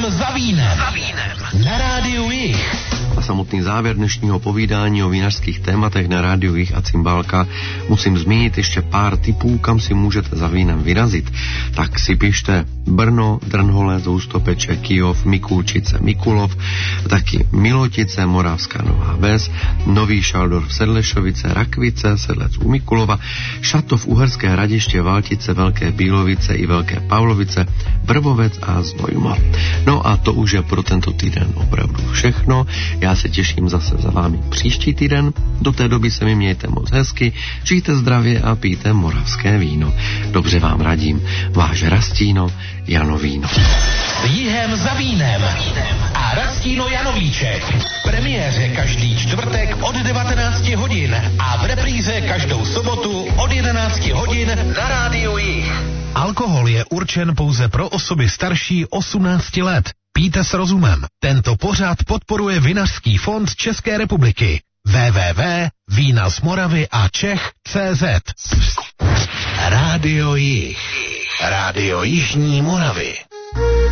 za vínem. Na rádiu Jih. A samotný závěr dnešního povídání o vinařských tématech na rádiu Jih a Cymbálka musím zmínit ještě pár tipů, kam si můžete za vínem vyrazit. Tak si pište Brno, Drnhole, Zoustopeče, Kyjov, Mikulčice, Mikulov, taky Milotice, Moravská Nová Ves, Nový Šaldorf, Sedlešovice, Rakvice, Sedlec u Mikulova, Šatov, Uherské Hradiště, Valtice, Velké Bílovice i Velké Pavlovice, Vrbovec a Znojmo. No a to už je pro tento týden opravdu všechno. Já se těším zase za vámi příští týden. Do té doby se mi mějte moc hezky, žijte zdravě a pijte moravské víno. Dobře vám radím. Váš Rastíno Janovíno. S Jihem za vínem a Rastíno Janovíček. V premiéře každý čtvrtek od 19 hodin a v repríze každou sobotu od 11 hodin na rádiu Jih. Alkohol je určen pouze pro osoby starší 18 let. Pijte s rozumem. Tento pořad podporuje Vinařský fond České republiky. www.vínazmoravyačech.cz Rádio Jih. Rádio Jižní Moravy.